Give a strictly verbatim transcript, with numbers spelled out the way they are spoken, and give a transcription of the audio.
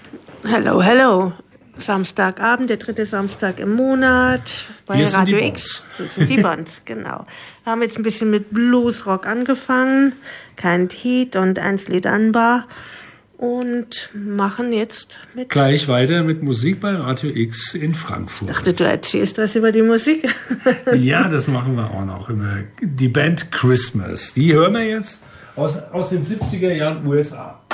Hello, hello. Samstagabend, der dritte Samstag im Monat bei Hier sind Radio die X. Das sind die Bonds, genau. Wir haben jetzt ein bisschen mit Bluesrock angefangen, kein Heat und eins Lied Anbar und machen jetzt mit... Gleich weiter mit Musik bei Radio X in Frankfurt. Ich dachte, du erzählst was über die Musik. Ja, das machen wir auch noch. Immer. Die Band Christmas, die hören wir jetzt aus, aus den siebziger Jahren U S A.